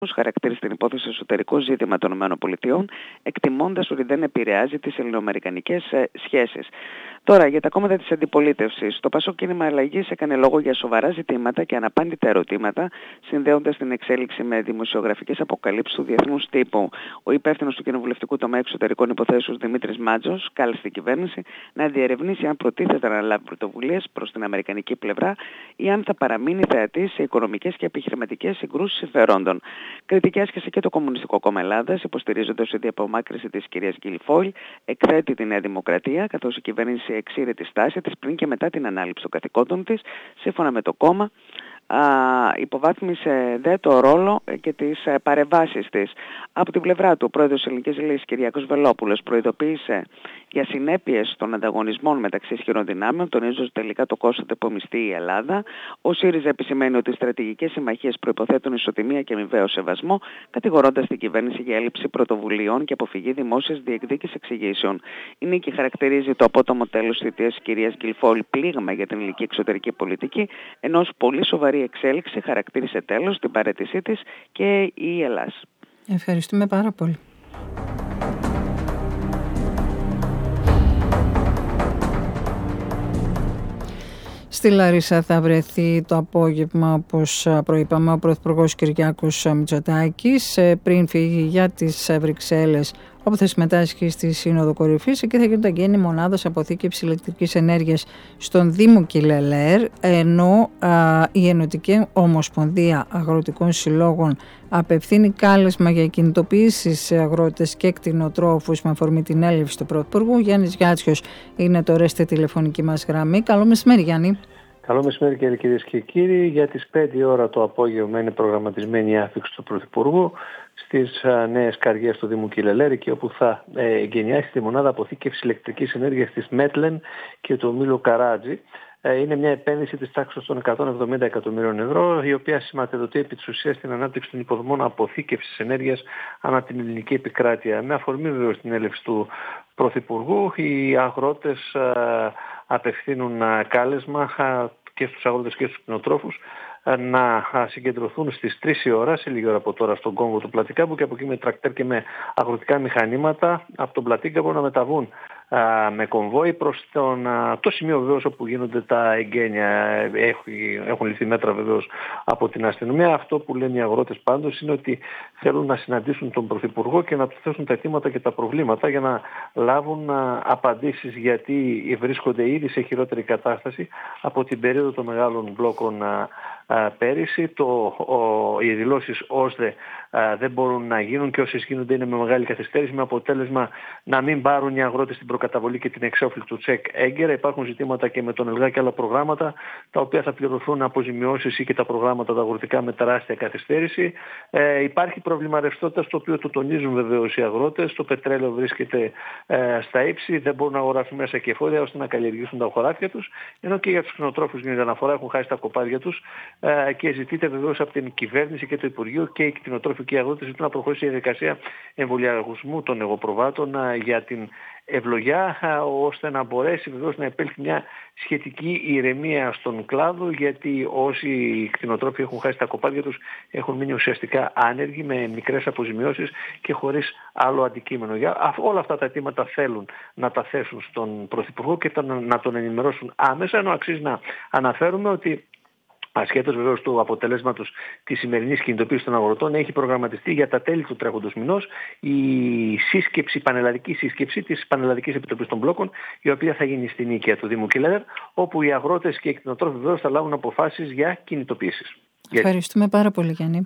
χαρακτήρισε την υπόθεση εσωτερικό ζήτημα των ΗΠΑ, εκτιμώντας ότι δεν επηρεάζει τις ελληνοαμερικανικές σχέσεις. Τώρα, για τα κόμματα της αντιπολίτευσης, το Πασόκ Κίνημα Αλλαγής έκανε λόγο για σοβαρά ζητήματα και αναπάντητα ερωτήματα, συνδέοντας την εξέλιξη με δημοσιογραφικές αποκαλύψεις του διεθνούς τύπου. Ο υπεύθυνος του κοινοβουλευτικού τομέα εξωτερικών υποθέσεων, Δημήτρης Μάτζος, κάλεσε την κυβέρνηση να διερευνήσει αν προτίθεται να λάβει πρωτοβουλίες προς την αμερικανική πλευρά ή αν θα παραμείνει θεατή σε οικονομικές και επιχειρηματικές συγκρούσεις συμφερόντων. Κριτική άσκησε και το Κομμουνιστικό Κόμμα Ελλάδας, υποστηρίζοντας ότι η απομάκρυνση της κυρίας Γκιλφόιλ εκθέτει τη Νέα Δημοκρατία, καθώς η κυβέρνηση εξήρε τη στάση της πριν και μετά την ανάληψη των καθηκόντων της. Σύμφωνα με το κόμμα, υποβάθμισε δε το ρόλο και τις παρεμβάσεις της. Από την πλευρά του, ο πρόεδρος της Ελληνικής Λύσης, Κυριάκος Βελόπουλος, προειδοποίησε για συνέπειες των ανταγωνισμών μεταξύ ισχυρών δυνάμεων, τονίζοντας ότι τελικά το κόστος θα υπομειστεί η Ελλάδα. Ο ΣΥΡΙΖΑ επισημαίνει ότι οι στρατηγικές συμμαχίες προϋποθέτουν ισοτιμία και αμοιβαίο σεβασμό, κατηγορώντας την κυβέρνηση για έλλειψη πρωτοβουλειών και αποφυγή δημόσιας διεκδίκησης εξηγήσεων. Η Νίκη χαρακτηρίζει το απότομο τέλος της θητείας της κυρίας Γκιλφόιλ πλήγμα για την ελληνική εξωτερική πολιτική, ενώ ως πολύ σοβαρή εξέλιξη χαρακτήρισε τέλος την παραίτησή της και η Ελλάς. Ευχαριστούμε πάρα πολύ. Στη Λάρισα θα βρεθεί το απόγευμα, όπως προείπαμε, ο Πρωθυπουργός Κυριάκος Μητσοτάκης πριν φύγει για τις Βρυξέλλες, όπου θα συμμετάσχει στη Σύνοδο Κορυφής. Εκεί θα γίνονται γέννη μονάδας αποθήκευσης ηλεκτρικής ενέργειας στον Δήμο Κιλελέρ, ενώ η Ενωτική Ομοσπονδία Αγροτικών Συλλόγων απευθύνει κάλεσμα για κινητοποίηση σε αγρότες και κτηνοτρόφους με αφορμή την έλευση του Πρωθυπουργού. Γιάννης Γιάτσιος είναι τώρα στη τηλεφωνική μας γραμμή. Καλό μεσημέρι, Γιάννη. Καλό μεσημέρι, κυρίες και κύριοι. Για τις 5 ώρα το απόγευμα είναι προγραμματισμένη η άφιξη του Πρωθυπουργού στις νέες καριές του Δήμου Κιλελέρ, εκεί όπου θα εγκαινιάσει τη μονάδα αποθήκευσης ηλεκτρικής ενέργειας της Μέτλεν και του ομίλου Καράτζη. Είναι μια επένδυση της τάξης των 170 εκατομμύριων ευρώ, η οποία σηματοδοτεί επί της ουσίας την ανάπτυξη των υποδομών αποθήκευσης ενέργειας ανά την ελληνική επικράτεια. Με αφορμή βεβαίως την έλευση του Πρωθυπουργού, οι αγρότες απευθύνουν κάλεσμα και στους αγρότες και στους κτηνοτρόφους να συγκεντρωθούν στις 3 η ώρα, σε λίγη ώρα από τώρα, στον κόμβο του Πλατικάμπου, και από εκεί με τρακτέρ και με αγροτικά μηχανήματα από τον Πλατικάμπο να μεταβούν με κομβόι προς το σημείο βεβαίως όπου γίνονται τα εγγένεια. Έχουν ληφθεί μέτρα βεβαίως από την αστυνομία. Αυτό που λένε οι αγρότες πάντως είναι ότι θέλουν να συναντήσουν τον Πρωθυπουργό και να του θέσουν τα αιτήματα και τα προβλήματα για να λάβουν απαντήσεις, γιατί βρίσκονται ήδη σε χειρότερη κατάσταση από την περίοδο των μεγάλων μπλόκων πέρυσι. Οι δηλώσεις ΩΣΔΕ δεν μπορούν να γίνουν και όσες γίνονται είναι με μεγάλη καθυστέρηση, με αποτέλεσμα να μην πάρουν οι αγρότες την προκαταβολή και την εξώφυλλη του τσεκ έγκαιρα. Υπάρχουν ζητήματα και με τον ΕΛΓΑ και άλλα προγράμματα, τα οποία θα πληρωθούν αποζημιώσεις ή και τα προγράμματα τα αγροτικά με τεράστια καθυστέρηση. Υπάρχει πρόβλημα ρευστότητας, το οποίο το τονίζουν βεβαίως οι αγρότες. Το πετρέλαιο βρίσκεται στα ύψη, δεν μπορούν να αγοράσουν μέσα και εφόδια ώστε να καλλιεργήσουν τα χωράφια τους, ενώ και για τους κτηνοτρόφους γίνεται αναφορά, έχουν χάσει τα κοπάδια τους και ζητείται βεβαίως από την κυβέρνηση και το Υπουργείο και οι κτηνοτρόφοι και οι αγρότες ζητούν να προχωρήσει η διαδικασία εμβολιασμού των εγωπροβάτων για την ευλογιά, ώστε να μπορέσει βεβαίως να επέλθει μια σχετική ηρεμία στον κλάδο, γιατί όσοι κτηνοτρόφοι έχουν χάσει τα κοπάδια τους έχουν μείνει ουσιαστικά άνεργοι με μικρές αποζημιώσεις και χωρίς άλλο αντικείμενο. Όλα αυτά τα αιτήματα θέλουν να τα θέσουν στον Πρωθυπουργό και να τον ενημερώσουν άμεσα, ενώ αξίζει να αναφέρουμε ότι ασχέτως βεβαίως του αποτελέσματος της σημερινής κινητοποίησης των αγροτών, έχει προγραμματιστεί για τα τέλη του τρέχοντος μηνός η πανελλαδική σύσκεψη της Πανελλαδικής Επιτροπής των Μπλόκων, η οποία θα γίνει στην οίκια του Δήμου Κιλελέρ, όπου οι αγρότες και οι κτηνοτρόφοι βεβαίως θα λάβουν αποφάσεις για κινητοποίησεις. Ευχαριστούμε πάρα πολύ, Γιάννη.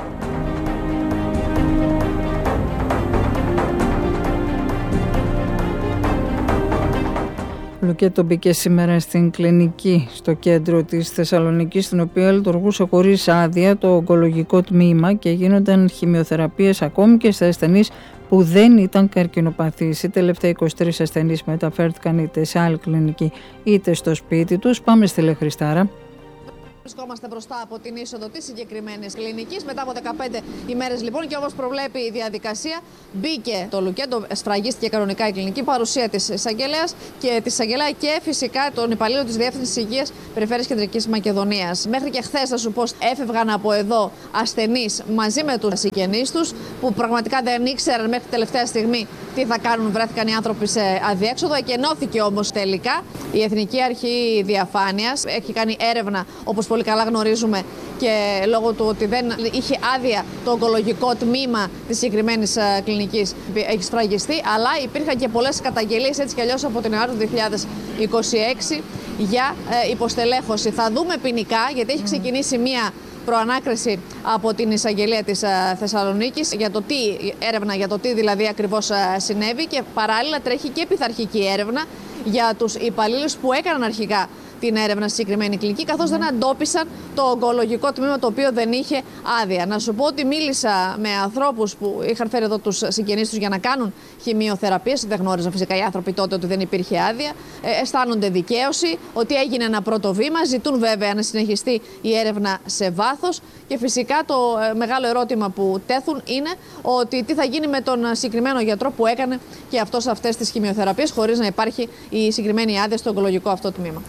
Λουκέτο μπήκε σήμερα στην κλινική στο κέντρο της Θεσσαλονίκης, στην οποία λειτουργούσε χωρίς άδεια το ογκολογικό τμήμα και γίνονταν χημειοθεραπείες ακόμη και στα ασθενείς που δεν ήταν καρκινοπαθείς. Οι τελευταίοι 23 ασθενείς μεταφέρθηκαν είτε σε άλλη κλινική είτε στο σπίτι τους. Πάμε στη Λεχριστάρα. Βρισκόμαστε μπροστά από την είσοδο της συγκεκριμένης κλινικής. Μετά από 15 ημέρες λοιπόν, και όπως προβλέπει η διαδικασία, μπήκε το λουκέτο, σφραγίστηκε κανονικά η κλινική, παρουσία της εισαγγελέας και φυσικά τον υπαλλήλο της Διεύθυνσης Υγείας Περιφέρειας Κεντρικής Μακεδονίας. Μέχρι και χθες, θα σου πω, έφευγαν από εδώ ασθενείς μαζί με τους συγγενείς τους, που πραγματικά δεν ήξεραν μέχρι τελευταία στιγμή τι θα κάνουν. Βρέθηκαν οι άνθρωποι σε αδιέξοδο. Εκενώθηκε όμως τελικά. Η Εθνική Αρχή Διαφάνειας έχει κάνει έρευνα, όπως πολύ καλά γνωρίζουμε, και λόγω του ότι δεν είχε άδεια το ογκολογικό τμήμα της συγκεκριμένης κλινικής, έχει σφραγιστεί, αλλά υπήρχαν και πολλές καταγγελίες έτσι κι αλλιώς από την Ιανουάριο του 2026 για υποστελέχωση. Θα δούμε ποινικά, γιατί έχει ξεκινήσει μία προανάκριση από την εισαγγελία της Θεσσαλονίκης για το έρευνα για το τι δηλαδή ακριβώς συνέβη, και παράλληλα τρέχει και πειθαρχική έρευνα για τους υπαλλήλους που έκαναν αρχικά την έρευνα στη συγκεκριμένη κλινική, καθώς δεν αντόπισαν το ογκολογικό τμήμα το οποίο δεν είχε άδεια. Να σου πω ότι μίλησα με ανθρώπους που είχαν φέρει εδώ τους συγγενείς τους για να κάνουν χημειοθεραπείες. Δεν γνώριζαν φυσικά οι άνθρωποι τότε ότι δεν υπήρχε άδεια. Αισθάνονται δικαίωση, ότι έγινε ένα πρώτο βήμα. Ζητούν βέβαια να συνεχιστεί η έρευνα σε βάθος. Και φυσικά το μεγάλο ερώτημα που τέθουν είναι ότι τι θα γίνει με τον συγκεκριμένο γιατρό που έκανε και αυτός αυτές τις χημειοθεραπείες χωρίς να υπάρχει η συγκεκριμένη άδεια στο ογκολογικό αυτό τμήμα.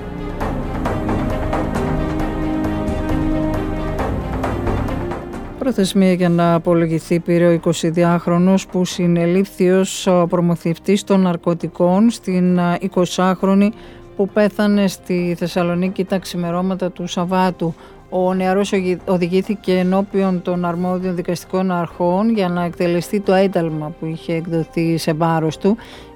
Προθεσμία για να απολογηθεί πήρε ο 22χρονος που συνελήφθη ως προμηθευτής των ναρκωτικών στην 20χρονη που πέθανε στη Θεσσαλονίκη τα ξημερώματα του Σαββάτου. Ο νεαρός οδηγήθηκε ενώπιον των αρμόδιων δικαστικών αρχών για να εκτελεστεί το ένταλμα που είχε εκδοθεί σε βάρος του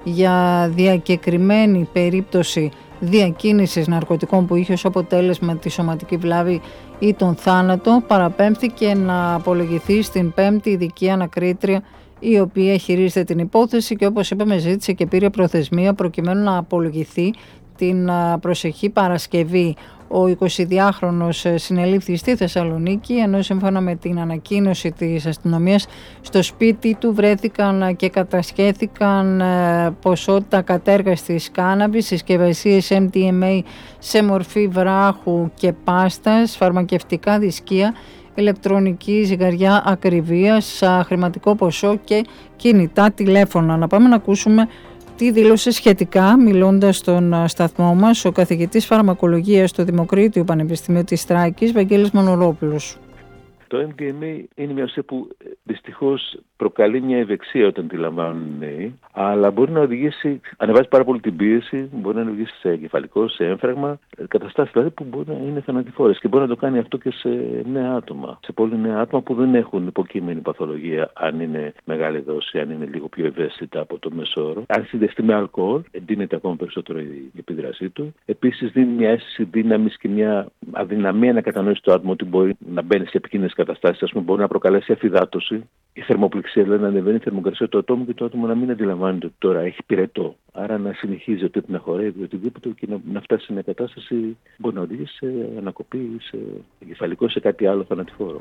για διακεκριμένη περίπτωση διακίνησης ναρκωτικών που είχε ως αποτέλεσμα τη σωματική βλάβη ή τον θάνατο. Παραπέμφθηκε να απολογηθεί στην 5η ειδική ανακρίτρια, η οποία χειρίζεται την υπόθεση και όπως είπαμε ζήτησε και πήρε προθεσμία προκειμένου να απολογηθεί την προσεχή Παρασκευή. Ο 22χρονος συνελήφθη στη Θεσσαλονίκη, ενώ σύμφωνα με την ανακοίνωση της αστυνομίας στο σπίτι του βρέθηκαν και κατασχέθηκαν ποσότητα κατέργαστης κάναβης, συσκευασίες MDMA σε μορφή βράχου και πάστας, φαρμακευτικά δισκία, ηλεκτρονική ζυγαριά ακριβίας, χρηματικό ποσό και κινητά τηλέφωνα. Να πάμε να ακούσουμε τι δήλωσε σχετικά, μιλώντας στον σταθμό μας, ο καθηγητής φαρμακολογίας στο Δημοκρίτιο Πανεπιστημίου της Θράκης, Βαγγέλης Μονορόπουλος. Το MDMA είναι μια ουσία που δυστυχώς προκαλεί μια ευεξία όταν τη λαμβάνουν οι νέοι, αλλά μπορεί να οδηγήσει, ανεβάζει πάρα πολύ την πίεση, μπορεί να οδηγήσει σε εγκεφαλικό, σε έμφραγμα, καταστάσεις δηλαδή που μπορεί να είναι θανατηφόρες, και μπορεί να το κάνει αυτό και σε νέα άτομα. Σε πολύ νέα άτομα που δεν έχουν υποκείμενη παθολογία, αν είναι μεγάλη δόση, αν είναι λίγο πιο ευαίσθητα από το μέσο όρο. Αν συνδυαστεί με αλκοόλ, εντείνεται ακόμα περισσότερο η επίδρασή του. Επίσης δίνει μια αίσθηση δύναμης και μια αδυναμία να κατανοήσει το άτομο ότι μπορεί να μπαίνει σε επικίνδυνες καταστάσεις. Ας πούμε, μπορεί να προκαλέσει αφυδάτωση, η θερμοπληξία, δηλαδή να ανεβαίνει η θερμοκρασία του ατόμου και το άτομο να μην αντιλαμβάνεται ότι τώρα έχει πυρετό. Άρα να συνεχίζει ότι να χορεύει οτιδήποτε και να φτάσει σε μια κατάσταση μπορεί να οδηγήσει σε ανακοπή, σε εγκεφαλικό, σε κάτι άλλο θανατηφόρο.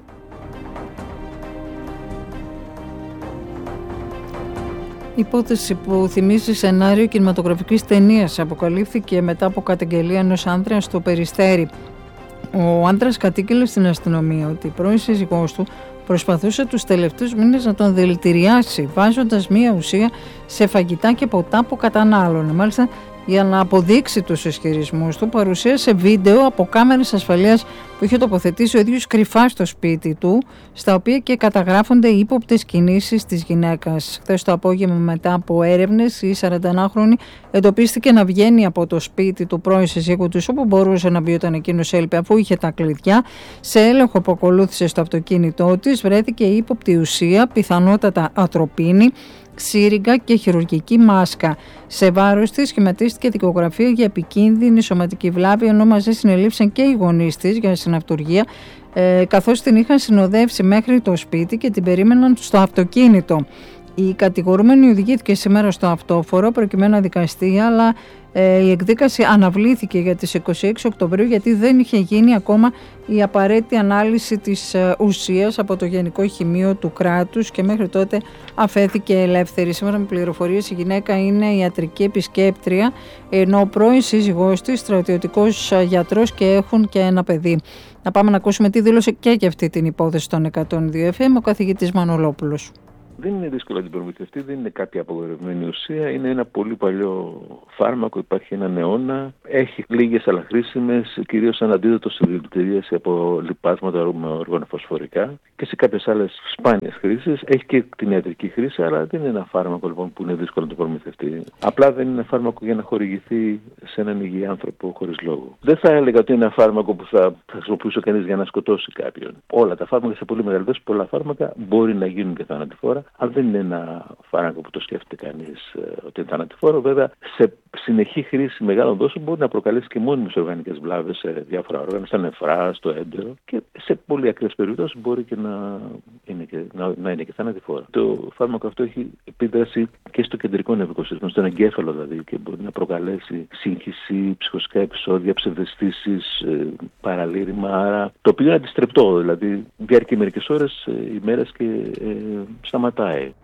Η υπόθεση που θυμίζει σενάριο κινηματογραφικής ταινίας αποκαλύφθηκε μετά από καταγγελία ενός άντρα στο Περιστέρι. Ο άντρας κατήγγειλε στην αστυνομία ότι η πρώην σύζυγός του προσπαθούσε τους τελευταίους μήνες να τον δηλητηριάσει, βάζοντας μία ουσία σε φαγητά και ποτά που κατανάλωνε. Μάλιστα, για να αποδείξει τους ισχυρισμούς του, παρουσίασε βίντεο από κάμερες ασφαλείας που είχε τοποθετήσει ο ίδιος κρυφά στο σπίτι του, στα οποία και καταγράφονται οι ύποπτες κινήσεις της γυναίκας. Χθες το απόγευμα, μετά από έρευνες, η 41χρονη εντοπίστηκε να βγαίνει από το σπίτι του πρώην συζύγου του, όπου μπορούσε να μπει όταν εκείνος έλειπε, αφού είχε τα κλειδιά. Σε έλεγχο που ακολούθησε στο αυτοκίνητό της, βρέθηκε η ύποπτη ουσία, πιθανότατα ατροπίνη, ξύριγγα και χειρουργική μάσκα. Σε βάρος της σχηματίστηκε δικογραφία για επικίνδυνη σωματική βλάβη, ενώ μαζί συνελήφθησαν και οι γονείς της για συναυτουργία, καθώς την είχαν συνοδεύσει μέχρι το σπίτι και την περίμεναν στο αυτοκίνητο. Η κατηγορούμενη οδηγήθηκε σήμερα στο αυτόφορο προκειμένου να δικαστεί, αλλά η εκδίκαση αναβλήθηκε για τις 26 Οκτωβρίου γιατί δεν είχε γίνει ακόμα η απαραίτητη ανάλυση της ουσίας από το Γενικό Χημείο του κράτους και μέχρι τότε αφέθηκε ελεύθερη. Σήμερα με πληροφορίες η γυναίκα είναι ιατρική επισκέπτρια, ενώ ο πρώην σύζυγός της στρατιωτικός γιατρός και έχουν και ένα παιδί. Να πάμε να ακούσουμε τι δήλωσε και για αυτή την υπόθεση των 102 FM ο καθηγητής Μανολόπουλος. Δεν είναι δύσκολο να την προμηθευτεί, δεν είναι κάποια απογορευμένη ουσία. Είναι ένα πολύ παλιό φάρμακο, υπάρχει έναν αιώνα. Έχει λίγες αλλά χρήσιμες, κυρίως σαν αντίδοτο στη δηλητηρίαση από λιπάσματα με οργανοφωσφορικά και σε κάποιες άλλες σπάνιες χρήσεις. Έχει και την ιατρική χρήση, αλλά δεν είναι ένα φάρμακο λοιπόν, που είναι δύσκολο να το προμηθευτεί. Απλά δεν είναι ένα φάρμακο για να χορηγηθεί σε έναν υγιή άνθρωπο χωρίς λόγο. Δεν θα έλεγα ότι είναι ένα φάρμακο που θα χρησιμοποιούσε κανείς για να σκοτώσει κάποιον. Όλα τα φάρμακα σε πολύ μεγάλη δόση, πολλά φάρμακα μπορεί να γίνουν και θανατηφόρα. Αλλά δεν είναι ένα φάρμακο που το σκέφτεται κανείς ότι είναι θανατηφόρο. Βέβαια, σε συνεχή χρήση μεγάλων δόσεων μπορεί να προκαλέσει και μόνιμες οργανικές βλάβες σε διάφορα όργανα, στα νεφρά, στο έντερο και σε πολύ ακραίες περιπτώσεις μπορεί και να είναι και θανατηφόρο. Το φάρμακο αυτό έχει επίδραση και στο κεντρικό νευρικό σύστημα, στον εγκέφαλο δηλαδή, και μπορεί να προκαλέσει σύγχυση, ψυχοσικά επεισόδια, ψευδαισθήσεις, παραλήρημα. Άρα, το οποίο είναι αντιστρεπτό, δηλαδή διάρκει μερικές ώρες, ημέρες και σταματάει.